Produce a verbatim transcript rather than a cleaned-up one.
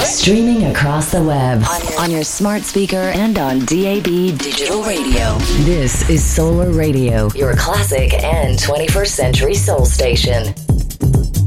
Streaming across the web, on your, on your smart speaker, and on D A B digital radio. This is Solar Radio, your classic and twenty-first century soul station.